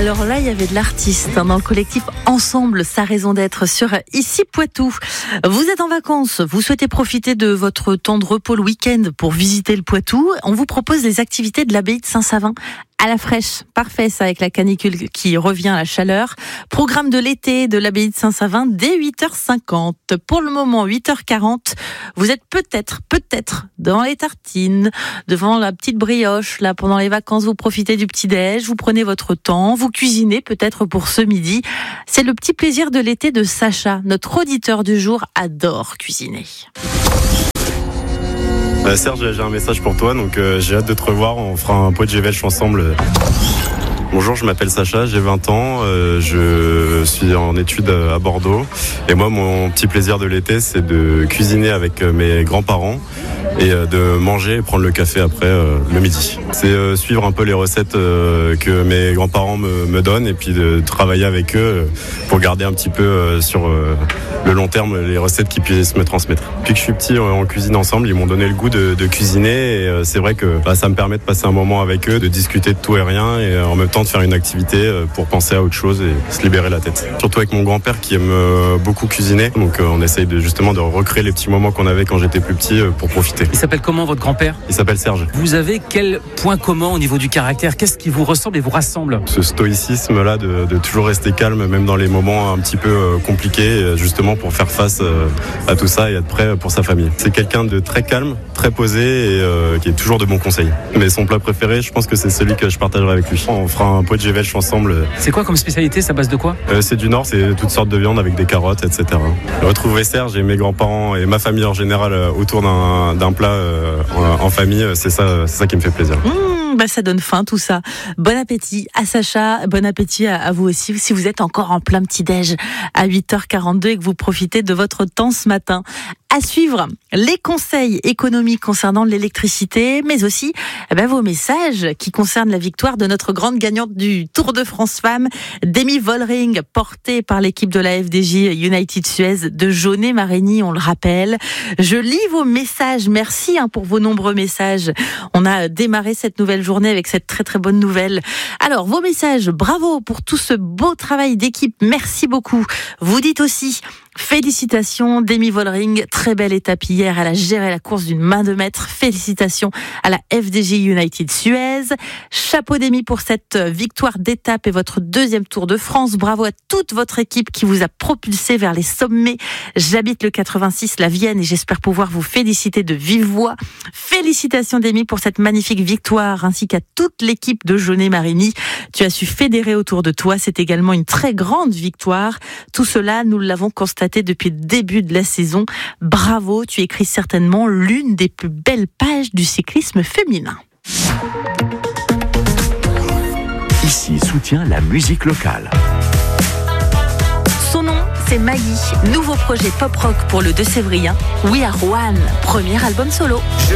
Alors là, il y avait de l'artiste dans le collectif Ensemble, sa raison d'être sur Ici Poitou. Vous êtes en vacances, vous souhaitez profiter de votre temps de repos le week-end pour visiter le Poitou. On vous propose les activités de l'abbaye de Saint-Savin à la fraîche. Parfait ça, avec la canicule qui revient à la chaleur. Programme de l'été de l'abbaye de Saint-Savin dès 8h50. Pour le moment, 8h40. Vous êtes peut-être dans les tartines, devant la petite brioche. Là, pendant les vacances, vous profitez du petit-déj, vous prenez votre temps, vous cuisinez peut-être pour ce midi. C'est le petit plaisir de l'été de Sacha. Notre auditeur du jour adore cuisiner. Serge, j'ai un message pour toi, donc j'ai hâte de te revoir. On fera un pot de gévêche ensemble. Bonjour, je m'appelle Sacha, j'ai 20 ans, je suis en études à Bordeaux. Et moi, mon petit plaisir de l'été, c'est de cuisiner avec mes grands-parents et de manger et prendre le café après le midi. C'est suivre un peu les recettes que mes grands-parents me donnent et puis de travailler avec eux pour garder un petit peu sur le long terme les recettes qu'ils puissent me transmettre. Depuis que je suis petit, on cuisine ensemble, ils m'ont donné le goût de cuisiner et c'est vrai que ça me permet de passer un moment avec eux, de discuter de tout et rien et en même temps de faire une activité pour penser à autre chose et se libérer la tête. Surtout avec mon grand-père qui aime beaucoup cuisiner, donc on essaye justement de recréer les petits moments qu'on avait quand j'étais plus petit pour profiter. Il s'appelle comment votre grand-père ? Il s'appelle Serge. Vous avez quel point commun au niveau du caractère ? Qu'est-ce qui vous ressemble et vous rassemble ? Ce stoïcisme-là de toujours rester calme, même dans les moments un petit peu compliqués, justement pour faire face à tout ça et être prêt pour sa famille. C'est quelqu'un de très calme, très posé et qui est toujours de bons conseils. Mais son plat préféré, je pense que c'est celui que je partagerai avec lui. On fera un pot de gévêche ensemble. C'est quoi comme spécialité ? C'est à base de quoi ? C'est du Nord, c'est toutes sortes de viandes avec des carottes, etc. Retrouver Serge et mes grands-parents et ma famille en général autour d'un plat en famille, c'est ça qui me fait plaisir. Ça donne faim tout ça. Bon appétit à Sacha, bon appétit à vous aussi si vous êtes encore en plein petit-déj à 8h42 et que vous profitez de votre temps ce matin. À suivre, les conseils économiques concernant l'électricité, mais aussi vos messages qui concernent la victoire de notre grande gagnante du Tour de France Femmes, Demi Vollering, portée par l'équipe de la FDJ United Suez de Jaunet-Marigny, on le rappelle. Je lis vos messages, merci pour vos nombreux messages. On a démarré cette nouvelle journée avec cette très très bonne nouvelle. Alors, vos messages, bravo pour tout ce beau travail d'équipe, merci beaucoup. Vous dites aussi, félicitations Demi Vollering, très belle étape hier, elle a géré la course d'une main de maître. Félicitations à la FDJ United Suez. Chapeau Demi pour cette victoire d'étape et votre deuxième Tour de France. Bravo à toute votre équipe qui vous a propulsé vers les sommets. J'habite le 86, la Vienne, et j'espère pouvoir vous féliciter de vive voix. Félicitations Demi pour cette magnifique victoire, ainsi qu'à toute l'équipe de Jaunet-Marigny. Tu as su fédérer autour de toi, c'est également une très grande victoire. Tout cela, nous l'avons constaté depuis le début de la saison. Bravo, tu écris certainement l'une des plus belles pages du cyclisme féminin. Ici soutient la musique locale. Son nom, c'est Maggie. Nouveau projet pop-rock pour le 2 Sévrien. We Are One, premier album solo.